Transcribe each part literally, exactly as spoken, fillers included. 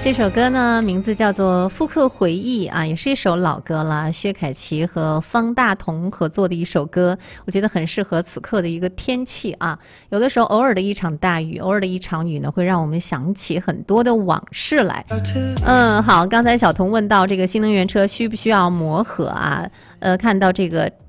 这首歌呢名字叫做《复刻回忆》啊，也是一首老歌了，薛凯琪和方大同合作的一首歌，我觉得很适合此刻的一个天气啊。有的时候偶尔的一场大雨，偶尔的一场雨呢，会让我们想起很多的往事来。嗯，好，刚才小童问到这个新能源车需不需要磨合啊？呃，看到这个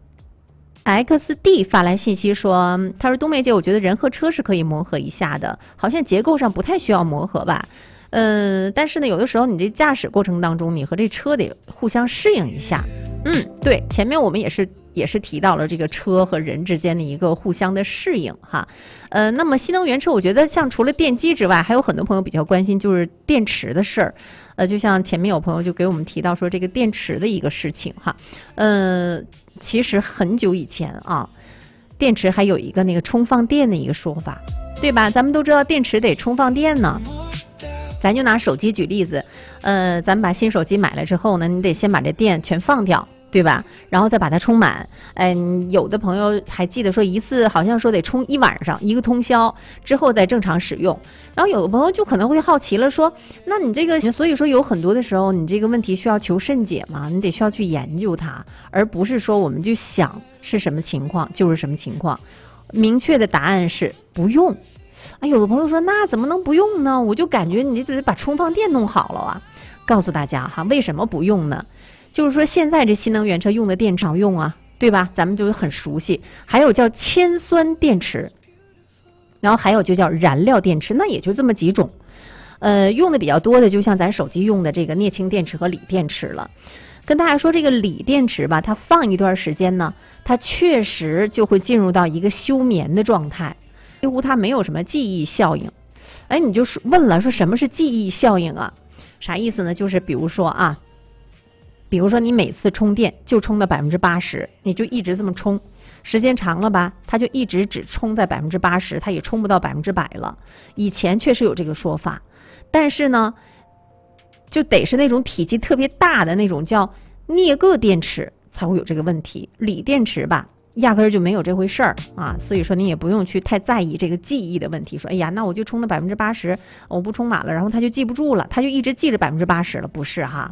X D 发来信息说，他说冬梅姐，我觉得人和车是可以磨合一下的，好像结构上不太需要磨合吧。呃，但是呢，有的时候你这驾驶过程当中，你和这车得互相适应一下。嗯，对，前面我们也是也是提到了这个车和人之间的一个互相的适应哈。呃，那么新能源车，我觉得像除了电机之外，还有很多朋友比较关心就是电池的事儿。呃，就像前面有朋友就给我们提到说这个电池的一个事情哈。呃，其实很久以前啊，电池还有一个那个充放电的一个说法，对吧？咱们都知道电池得充放电呢。咱就拿手机举例子，呃，咱们把新手机买了之后呢，你得先把这电全放掉，对吧？然后再把它充满。嗯，有的朋友还记得说一次好像说得充一晚上，一个通宵之后再正常使用。然后有的朋友就可能会好奇了说，那你这个，所以说有很多的时候你这个问题需要求甚解嘛，你得需要去研究它，而不是说我们就想是什么情况就是什么情况。明确的答案是不用。哎，有的朋友说那怎么能不用呢？我就感觉你得把充放电弄好了啊。告诉大家哈，为什么不用呢？就是说现在这新能源车用的电池用啊，对吧？咱们就很熟悉。还有叫铅酸电池，然后还有就叫燃料电池，那也就这么几种。呃，用的比较多的就像咱手机用的这个镍氢电池和锂电池了。跟大家说这个锂电池吧，它放一段时间呢，它确实就会进入到一个休眠的状态。几乎它没有什么记忆效应。哎，你就问了说什么是记忆效应啊？啥意思呢？就是比如说啊，比如说你每次充电就充到百分之八十，你就一直这么充，时间长了吧，它就一直只充在百分之八十，它也充不到百分之百了。以前确实有这个说法，但是呢，就得是那种体积特别大的那种叫镍铬电池才会有这个问题。锂电池吧，压根儿就没有这回事儿啊，所以说你也不用去太在意这个记忆的问题。说，哎呀，那我就充到百分之八十，我不充满了，然后它就记不住了，它就一直记着百分之八十了，不是哈？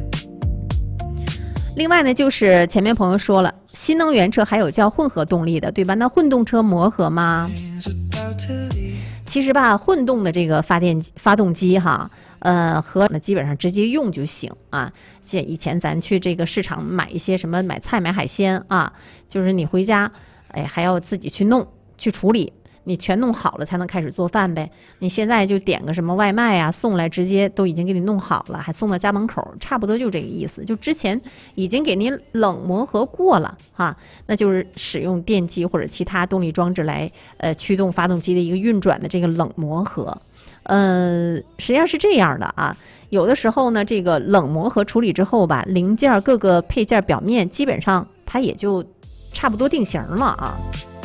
另外呢，就是前面朋友说了，新能源车还有叫混合动力的，对吧？那混动车磨合吗？其实吧，混动的这个发电发动机哈。呃，和那基本上直接用就行啊。像以前咱去这个市场买一些什么买菜买海鲜啊，就是你回家，哎，还要自己去弄去处理，你全弄好了才能开始做饭呗。你现在就点个什么外卖啊，送来直接都已经给你弄好了，还送到家门口，差不多就这个意思。就之前已经给您冷磨合过了哈，那就是使用电机或者其他动力装置来呃驱动发动机的一个运转的这个冷磨合。呃，实际上是这样的啊，有的时候呢，这个冷磨合处理之后吧，零件各个配件表面基本上它也就差不多定型了啊。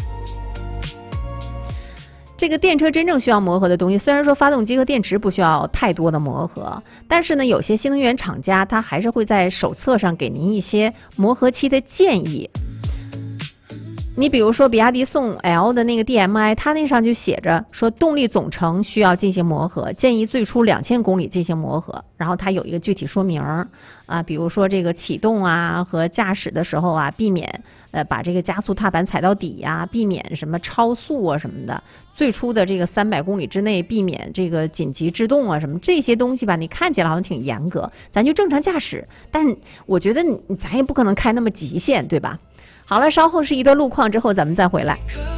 这个电车真正需要磨合的东西，虽然说发动机和电池不需要太多的磨合，但是呢，有些新能源厂家它还是会在手册上给您一些磨合期的建议。你比如说比亚迪宋 L 的那个 D M I， 它那上就写着说动力总成需要进行磨合，建议最初两千公里进行磨合，然后它有一个具体说明啊，比如说这个启动啊和驾驶的时候啊，避免呃把这个加速踏板踩到底呀、啊，避免什么超速啊什么的，最初的这个三百公里之内避免这个紧急制动啊什么这些东西吧，你看起来好像挺严格，咱就正常驾驶，但是我觉得你咱也不可能开那么极限，对吧？好了，稍后是一段路况之后咱们再回来。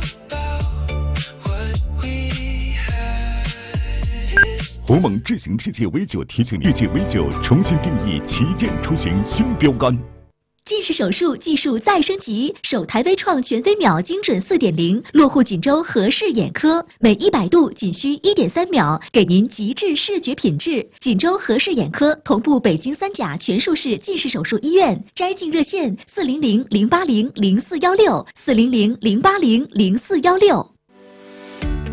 鸿蒙智行世界 V 九提醒你，世界 V 九重新定义旗舰出行新标杆。 近视手术技术再升级，首台微创全飞秒精准 四点零 落户锦州和氏眼科，每一百度仅需 一点三秒，给您极致视觉品质。锦州和氏眼科同步北京三甲全术式近视手术医院，摘镜热线四零零零八零零四幺六四零零零八零零四幺六。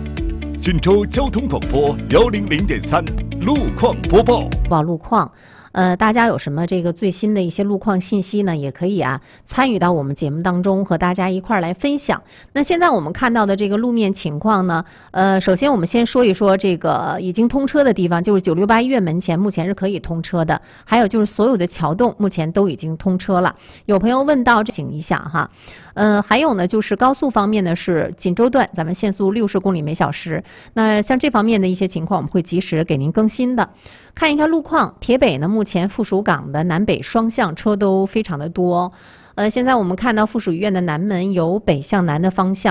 锦州交通广播幺零零点三路况播报。 报路况。 呃，大家有什么这个最新的一些路况信息呢？也可以啊参与到我们节目当中，和大家一块儿来分享。那现在我们看到的这个路面情况呢，呃，首先我们先说一说这个已经通车的地方，就是九六八医院门前目前是可以通车的，还有就是所有的桥洞目前都已经通车了。有朋友问到，请一下哈。呃，还有呢，就是高速方面呢是锦州段，咱们限速六十公里每小时。那像这方面的一些情况，我们会及时给您更新的。看一看路况，铁北呢，目前附属港的南北双向车都非常的多。呃，现在我们看到附属医院的南门有北向南的方向。